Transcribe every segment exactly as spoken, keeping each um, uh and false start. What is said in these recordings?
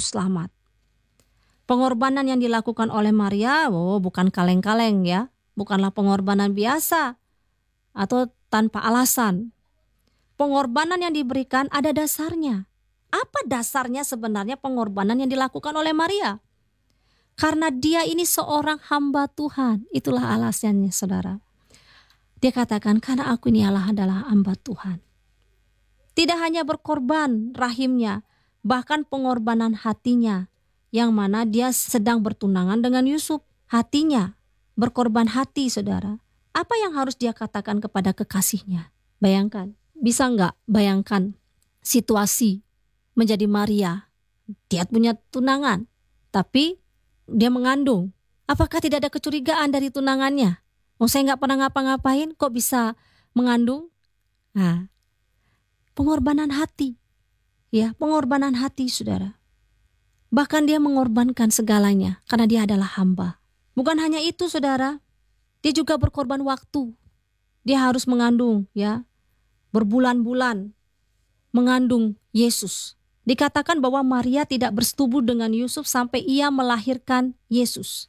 selamat. Pengorbanan yang dilakukan oleh Maria, oh bukan kaleng-kaleng ya, bukanlah pengorbanan biasa atau tanpa alasan. Pengorbanan yang diberikan ada dasarnya. Apa dasarnya sebenarnya pengorbanan yang dilakukan oleh Maria? Karena dia ini seorang hamba Tuhan, itulah alasannya saudara. Dia katakan, karena aku ini Allah adalah hamba Tuhan. Tidak hanya berkorban rahimnya, bahkan pengorbanan hatinya, yang mana dia sedang bertunangan dengan Yusuf. Hatinya, berkorban hati saudara. Apa yang harus dia katakan kepada kekasihnya? Bayangkan, bisa nggak bayangkan situasi menjadi Maria. Dia punya tunangan, tapi dia mengandung. Apakah tidak ada kecurigaan dari tunangannya? Oh, saya nggak pernah ngapa-ngapain, kok bisa mengandung? Nah, pengorbanan hati, ya, pengorbanan hati, saudara. Bahkan dia mengorbankan segalanya karena dia adalah hamba. Bukan hanya itu, saudara, dia juga berkorban waktu. Dia harus mengandung, ya, berbulan-bulan mengandung Yesus. Dikatakan bahwa Maria tidak bersetubuh dengan Yusuf sampai ia melahirkan Yesus.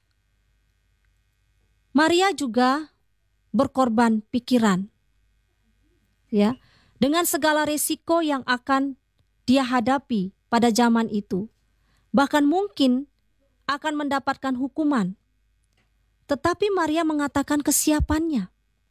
Maria juga berkorban pikiran, ya, dengan segala risiko yang akan dia hadapi pada zaman itu. Bahkan mungkin akan mendapatkan hukuman. Tetapi Maria mengatakan kesiapannya.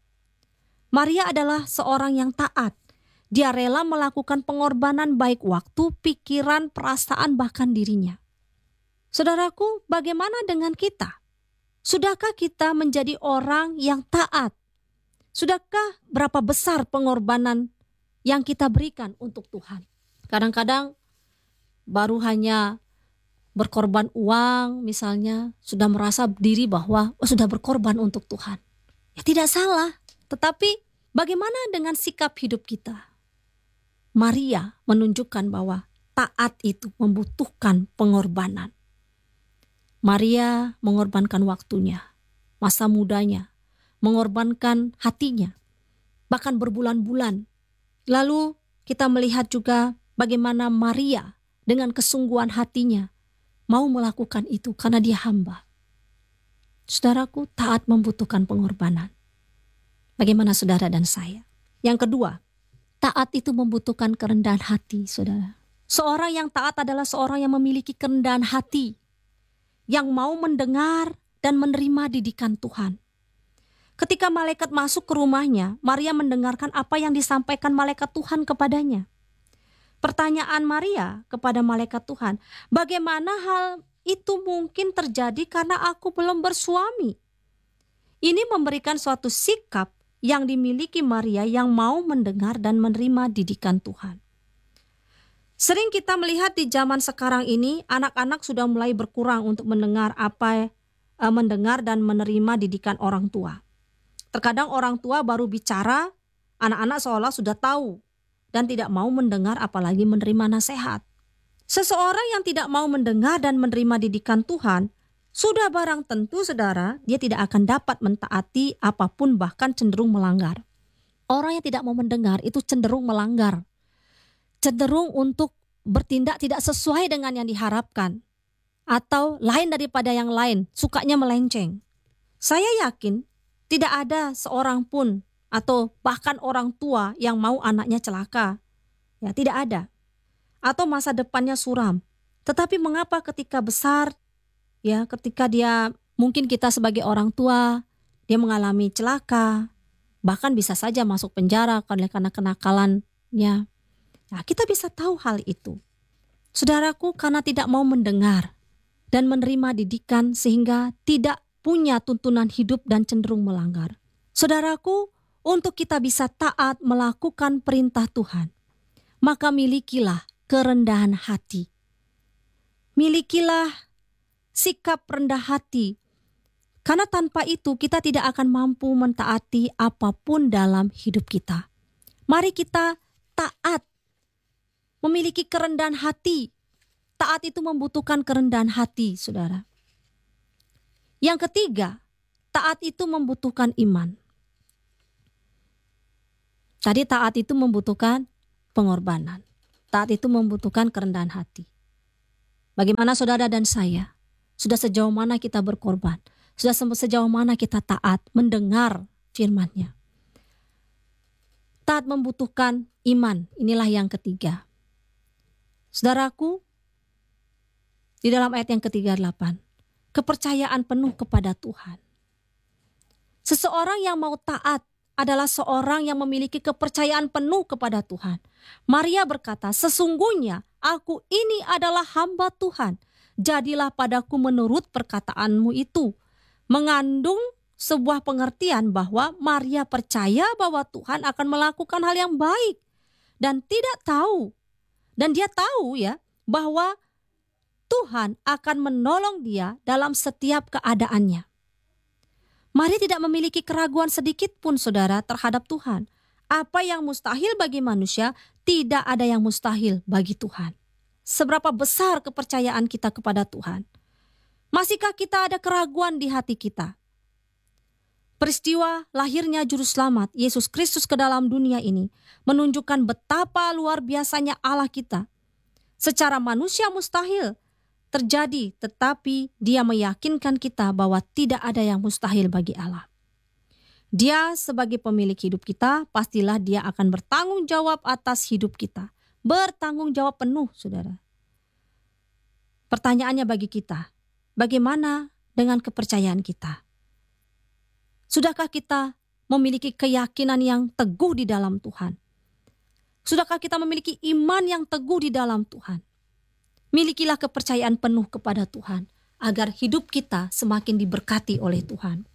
Maria adalah seorang yang taat. Dia rela melakukan pengorbanan baik waktu, pikiran, perasaan, bahkan dirinya. Saudaraku, bagaimana dengan kita? Sudahkah kita menjadi orang yang taat? Sudahkah berapa besar pengorbanan yang kita berikan untuk Tuhan? Kadang-kadang baru hanya berkorban uang misalnya, sudah merasa diri bahwa oh, sudah berkorban untuk Tuhan. Ya tidak salah, tetapi bagaimana dengan sikap hidup kita? Maria menunjukkan bahwa taat itu membutuhkan pengorbanan. Maria mengorbankan waktunya, masa mudanya, mengorbankan hatinya, bahkan berbulan-bulan. Lalu kita melihat juga bagaimana Maria dengan kesungguhan hatinya mau melakukan itu karena dia hamba. Saudaraku, taat membutuhkan pengorbanan. Bagaimana saudara dan saya? Yang kedua, taat itu membutuhkan kerendahan hati, saudara. Seorang yang taat adalah seorang yang memiliki kerendahan hati, yang mau mendengar dan menerima didikan Tuhan. Ketika malaikat masuk ke rumahnya, Maria mendengarkan apa yang disampaikan malaikat Tuhan kepadanya. Pertanyaan Maria kepada malaikat Tuhan, bagaimana hal itu mungkin terjadi karena aku belum bersuami? Ini memberikan suatu sikap yang dimiliki Maria yang mau mendengar dan menerima didikan Tuhan. Sering kita melihat di zaman sekarang ini, anak-anak sudah mulai berkurang untuk mendengar apa eh, mendengar dan menerima didikan orang tua. Terkadang orang tua baru bicara, anak-anak seolah sudah tahu dan tidak mau mendengar apalagi menerima nasihat. Seseorang yang tidak mau mendengar dan menerima didikan Tuhan, sudah barang tentu saudara, dia tidak akan dapat mentaati apapun, bahkan cenderung melanggar. Orang yang tidak mau mendengar itu cenderung melanggar. Cenderung untuk bertindak tidak sesuai dengan yang diharapkan. Atau lain daripada yang lain, sukanya melenceng. Saya yakin tidak ada seorang pun atau bahkan orang tua yang mau anaknya celaka. Ya, tidak ada. Atau masa depannya suram. Tetapi mengapa ketika besar, ya, ketika dia, mungkin kita sebagai orang tua, dia mengalami celaka, bahkan bisa saja masuk penjara karena kenakalannya. Nah, kita bisa tahu hal itu. Saudaraku, karena tidak mau mendengar dan menerima didikan sehingga tidak punya tuntunan hidup dan cenderung melanggar. Saudaraku, untuk kita bisa taat melakukan perintah Tuhan, maka milikilah kerendahan hati. Milikilah sikap rendah hati. Karena tanpa itu kita tidak akan mampu mentaati apapun dalam hidup kita. Mari kita taat. Memiliki kerendahan hati. Taat itu membutuhkan kerendahan hati, saudara. Yang ketiga, taat itu membutuhkan iman. Tadi taat itu membutuhkan pengorbanan. Taat itu membutuhkan kerendahan hati. Bagaimana saudara dan saya? Sudah sejauh mana kita berkorban? Sudah sejauh mana kita taat mendengar firman-Nya? Taat membutuhkan iman. Inilah yang ketiga. Saudaraku, di dalam ayat yang ketiga delapan, kepercayaan penuh kepada Tuhan. Seseorang yang mau taat adalah seorang yang memiliki kepercayaan penuh kepada Tuhan. Maria berkata, sesungguhnya aku ini adalah hamba Tuhan. Jadilah padaku menurut perkataanmu itu. Mengandung sebuah pengertian bahwa Maria percaya bahwa Tuhan akan melakukan hal yang baik. Dan tidak tahu. Dan dia tahu ya bahwa Tuhan akan menolong dia dalam setiap keadaannya. Maria tidak memiliki keraguan sedikit pun saudara terhadap Tuhan. Apa yang mustahil bagi manusia, tidak ada yang mustahil bagi Tuhan. Seberapa besar kepercayaan kita kepada Tuhan. Masihkah kita ada keraguan di hati kita? Peristiwa lahirnya Juru Selamat, Yesus Kristus ke dalam dunia ini, menunjukkan betapa luar biasanya Allah kita. Secara manusia mustahil terjadi, tetapi Dia meyakinkan kita bahwa tidak ada yang mustahil bagi Allah. Dia sebagai pemilik hidup kita, pastilah Dia akan bertanggung jawab atas hidup kita. Bertanggung jawab penuh, saudara. Pertanyaannya bagi kita, bagaimana dengan kepercayaan kita? Sudahkah kita memiliki keyakinan yang teguh di dalam Tuhan? Sudahkah kita memiliki iman yang teguh di dalam Tuhan? Milikilah kepercayaan penuh kepada Tuhan, agar hidup kita semakin diberkati oleh Tuhan.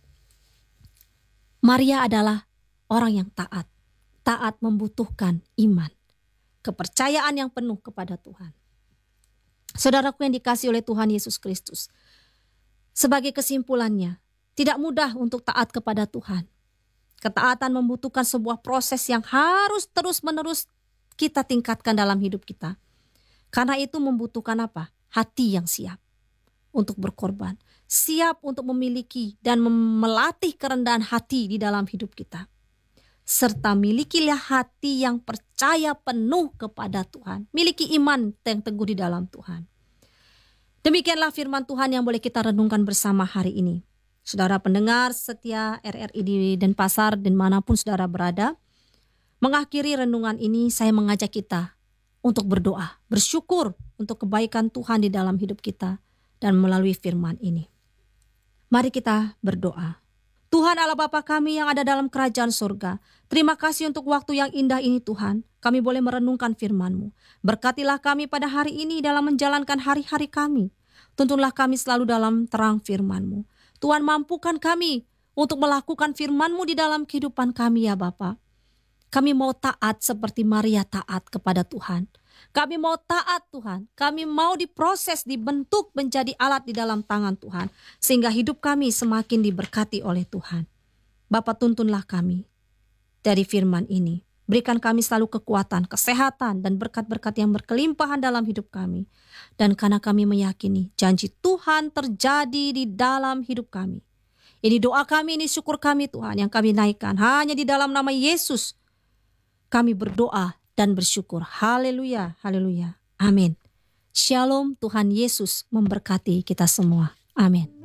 Maria adalah orang yang taat. Taat membutuhkan iman. Kepercayaan yang penuh kepada Tuhan. Saudaraku yang dikasihi oleh Tuhan Yesus Kristus. Sebagai kesimpulannya, tidak mudah untuk taat kepada Tuhan. Ketaatan membutuhkan sebuah proses yang harus terus-menerus kita tingkatkan dalam hidup kita. Karena itu membutuhkan apa? Hati yang siap untuk berkorban. Siap untuk memiliki dan melatih kerendahan hati di dalam hidup kita. Serta milikilah hati yang percaya penuh kepada Tuhan. Miliki iman yang teguh di dalam Tuhan. Demikianlah firman Tuhan yang boleh kita renungkan bersama hari ini. Saudara pendengar setia R R I di Denpasar dan manapun saudara berada. Mengakhiri renungan ini saya mengajak kita untuk berdoa. Bersyukur untuk kebaikan Tuhan di dalam hidup kita dan melalui firman ini. Mari kita berdoa. Tuhan Allah Bapa kami yang ada dalam kerajaan surga, terima kasih untuk waktu yang indah ini Tuhan. Kami boleh merenungkan firman-Mu. Berkatilah kami pada hari ini dalam menjalankan hari-hari kami. Tuntunlah kami selalu dalam terang firman-Mu. Tuhan mampukan kami untuk melakukan firman-Mu di dalam kehidupan kami ya Bapa. Kami mau taat seperti Maria taat kepada Tuhan. Kami mau taat Tuhan. Kami mau diproses, dibentuk menjadi alat di dalam tangan Tuhan. Sehingga hidup kami semakin diberkati oleh Tuhan. Bapa tuntunlah kami dari firman ini. Berikan kami selalu kekuatan, kesehatan, dan berkat-berkat yang berkelimpahan dalam hidup kami. Dan karena kami meyakini janji Tuhan terjadi di dalam hidup kami. Ini doa kami, ini syukur kami Tuhan yang kami naikkan. Hanya di dalam nama Yesus kami berdoa dan bersyukur. Haleluya, haleluya. Amin. Shalom, Tuhan Yesus memberkati kita semua. Amin.